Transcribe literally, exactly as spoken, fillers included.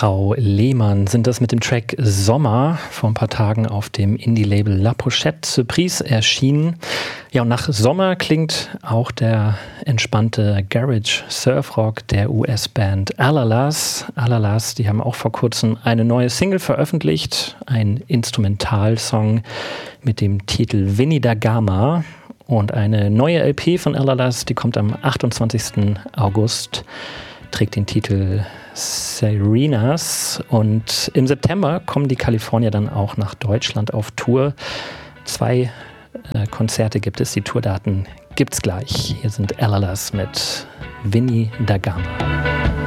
Frau Lehmann sind das mit dem Track Sommer vor ein paar Tagen auf dem Indie-Label La Pochette Surprise erschienen. Ja, und nach Sommer klingt auch der entspannte Garage-Surf-Rock der U S-Band Alalas. Alalas, die haben auch vor kurzem eine neue Single veröffentlicht, ein Instrumentalsong mit dem Titel Vinny da Gama. Und eine neue L P von Alalas, die kommt am achtundzwanzigsten August, trägt den Titel Serenas. Und im September kommen die Kalifornier dann auch nach Deutschland auf Tour. Zwei äh, Konzerte gibt es, die Tourdaten gibt's gleich. Hier sind Alalas mit Vinny da Gama.